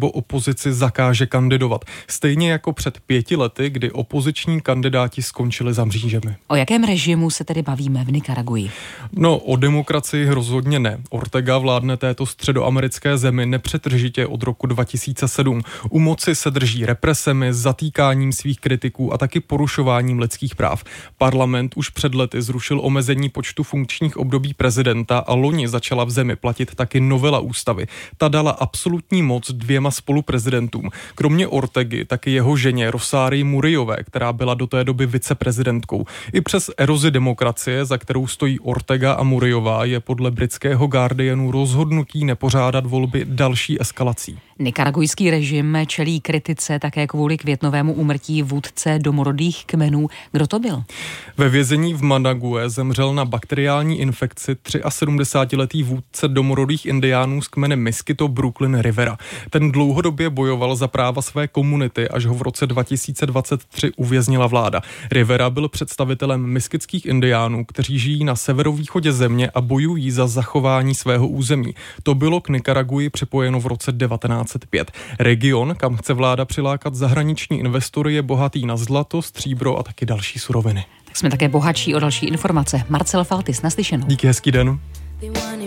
nebo opozici zakáže kandidovat. Stejně jako před 5 lety, kdy opoziční kandidáti skončili za mřížemi. O jakém režimu se tedy bavíme v Nikaraguji? No, o demokracii rozhodně ne. Ortega vládne této středoamerické zemi nepřetržitě od roku 2007. U moci se drží represemi, zatýkáním svých kritiků a taky porušováním lidských práv. Parlament už před lety zrušil omezení počtu funkčních období prezidenta a loni začala v zemi platit taky novela ústavy. Ta dala absolutní moc 2 spoluprezidentům. Kromě Ortegy taky jeho ženě Rosárii Murilové, která byla do té doby viceprezidentkou. I přes erozi demokracie, za kterou stojí Ortega a Murillová, je podle britského Guardianu rozhodnutí nepořádat volby další eskalací. Nikaragujský režim čelí kritice také kvůli květnovému úmrtí vůdce domorodých kmenů. Kdo to byl? Ve vězení v Manague zemřel na bakteriální infekci 73letý vůdce domorodých indiánů z kmene Miskito Brooklyn Rivera. Ten dlouhodobě bojoval za práva své komunity, až ho v roce 2023 uvěznila vláda. Rivera byl představitelem miskitských indiánů, kteří žijí na severovýchodě země a bojují za zachování svého území. To bylo k Nikaraguji připojeno v roce 1905. Region, kam chce vláda přilákat zahraniční investory, je bohatý na zlato, stříbro a taky další suroviny. Tak jsme také bohatší o další informace. Marcel Faltis, naslyšenou. Díky, hezký den.